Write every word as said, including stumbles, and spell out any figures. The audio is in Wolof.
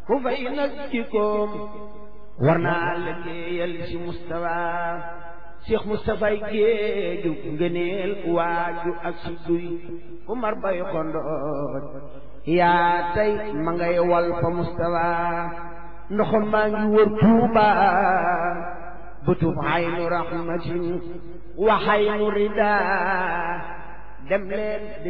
ku fay nag jikkoom war naa liggéeyal ci Mustafa Cheikh Mustafa géeju ngëneel waaju ak si duy ku mar bay xondooj yaa tey ma ngay wal fa Mustafa ndoxam maa ngi wër Tuuba bëtub aynu rahmatin wa aynu rida dem leen